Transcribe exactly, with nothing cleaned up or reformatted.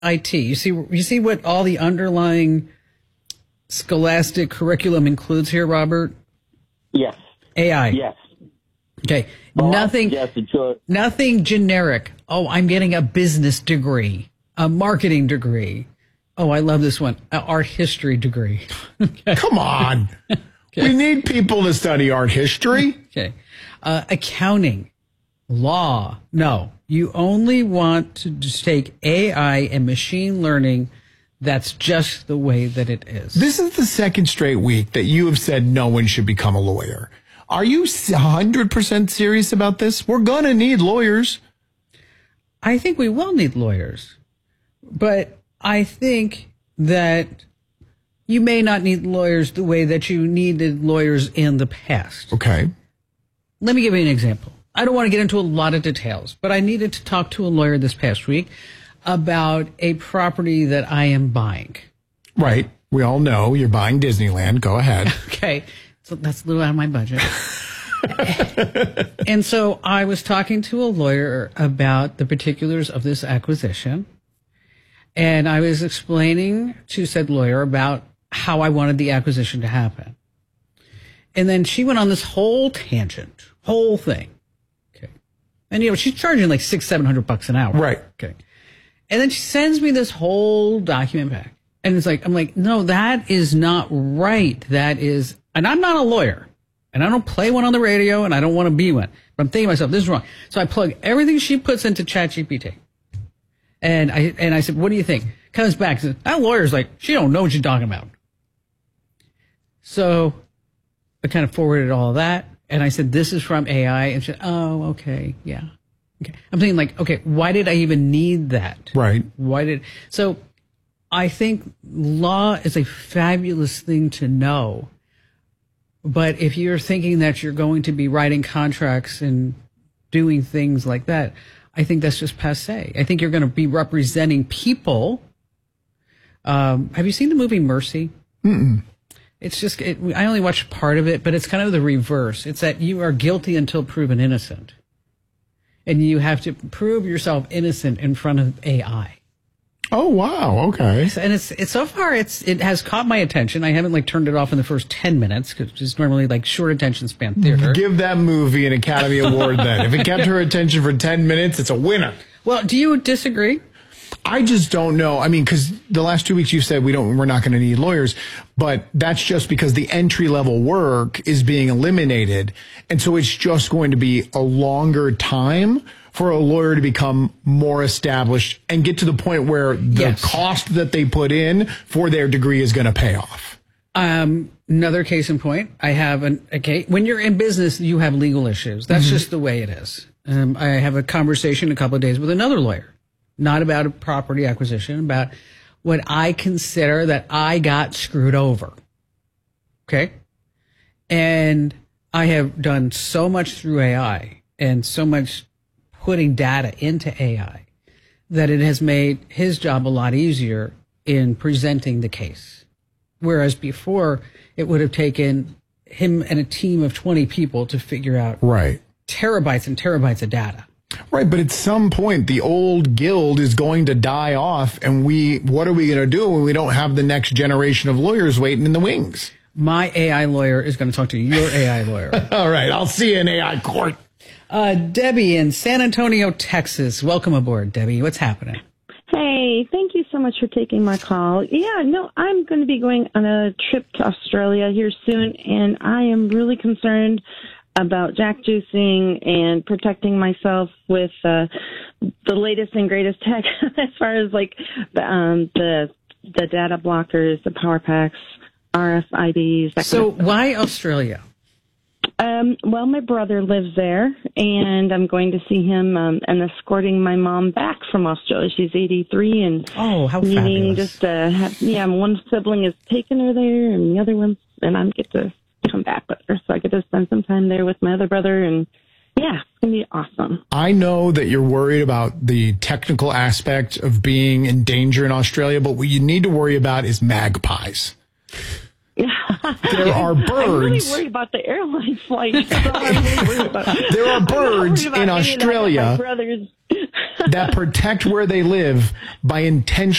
I T. You see, you see what all the underlying scholastic curriculum includes here, Robert? Yes. A I. Yes. Okay. Oh, nothing. Yes, it should. Nothing generic. Oh, I'm getting a business degree, a marketing degree. Oh, I love this one, an art history degree. Okay. Come on. Okay. We need people to study art history. Okay. Uh, accounting, law. No, you only want to just take A I and machine learning. That's just the way that it is. This is the second straight week that you have said no one should become a lawyer. Are you one hundred percent serious about this? We're going to need lawyers. I think we will need lawyers. But I think that you may not need lawyers the way that you needed lawyers in the past. Okay. Let me give you an example. I don't want to get into a lot of details, but I needed to talk to a lawyer this past week about a property that I am buying. Right. We all know you're buying Disneyland. Go ahead. Okay. So that's a little out of my budget. And so I was talking to a lawyer about the particulars of this acquisition. And I was explaining to said lawyer about how I wanted the acquisition to happen. And then she went on this whole tangent, whole thing. Okay. And, you know, she's charging like six, seven hundred bucks an hour. Right. Okay. And then she sends me this whole document back. And it's like, I'm like, no, that is not right. That is, and I'm not a lawyer. And I don't play one on the radio, and I don't want to be one. But I'm thinking to myself, this is wrong. So I plug everything she puts into ChatGPT. And I and I said, what do you think? Comes back and says, that lawyer's like, she don't know what she's talking about. So I kind of forwarded all of that. And I said, this is from A I. And she said, oh, okay, yeah. Okay. I'm thinking like, okay, why did I even need that? Right. Why did, so I think law is a fabulous thing to know. But if you're thinking that you're going to be writing contracts and doing things like that, I think that's just passé. I think you're going to be representing people. Um, have you seen the movie Mercy? Mm-mm. It's just, it, I only watched part of it, but it's kind of the reverse. It's that you are guilty until proven innocent. And you have to prove yourself innocent in front of A I. Oh, wow. Okay. And it's, it's so far, it's, it has caught my attention. I haven't like turned it off in the first ten minutes because it's normally like short attention span theater. Give that movie an Academy Award then. If it kept her attention for ten minutes, it's a winner. Well, do you disagree? I just don't know. I mean, because the last two weeks you said we don't, we're not going to need lawyers, but that's just because the entry level work is being eliminated. And so it's just going to be a longer time for a lawyer to become more established and get to the point where the yes. cost that they put in for their degree is going to pay off. Um, another case in point, I have an, okay, when you're in business, you have legal issues. That's mm-hmm. just the way it is. Um, I have a conversation in a couple of days with another lawyer, not about a property acquisition, about what I consider that I got screwed over. Okay. And I have done so much through A I and so much putting data into A I that it has made his job a lot easier in presenting the case. Whereas before, it would have taken him and a team of twenty people to figure out right. terabytes and terabytes of data. Right, but at some point, the old guild is going to die off, and we, what are we going to do when we don't have the next generation of lawyers waiting in the wings? My A I lawyer is going to talk to your A I lawyer. All right, I'll see you in A I court. Uh, Debbie in San Antonio, Texas. Welcome aboard, Debbie. What's happening? Hey, thank you so much for taking my call. Yeah, no, I'm going to be going on a trip to Australia here soon, and I am really concerned about jack juicing and protecting myself with uh, the latest and greatest tech as far as like the um, the the data blockers, the power packs, R F I Ds. That So kind of why Australia? Um, well, my brother lives there, and I'm going to see him um, and escorting my mom back from Australia. She's eighty-three, and oh, how meaning fabulous! Just uh, have, yeah, one sibling is taking her there, and the other one, and I get to come back with her, so I get to spend some time there with my other brother, and yeah, it's gonna be awesome. I know that you're worried about the technical aspect of being in danger in Australia, but what you need to worry about is magpies. Yeah. there are birds. I'm really worried about the airline flight. I'm really worried about. There are birds in Australia brothers that protect where they live by intention.